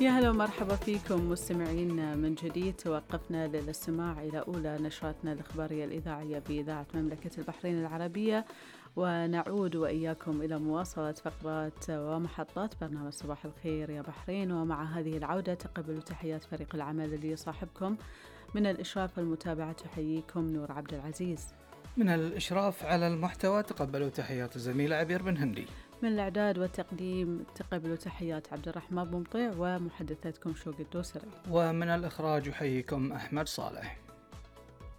يا هلا ومرحبا فيكم مستمعين من جديد. توقفنا للاستماع إلى أولى نشراتنا الإخبارية الإذاعية بإذاعة مملكة البحرين العربية، ونعود وإياكم إلى مواصلة فقرات ومحطات برنامج صباح الخير يا بحرين. ومع هذه العودة تقبلوا تحيات فريق العمل اللي يصاحبكم. من الإشراف والمتابعة تحييكم نور عبد العزيز. من الإشراف على المحتوى تقبلوا تحيات الزميل عبير بن هندي. من الإعداد والتقديم تقبلوا تحيات عبد الرحمن بمطيع ومحدثتكم شوق الدوسري. ومن الإخراج يحييكم أحمد صالح.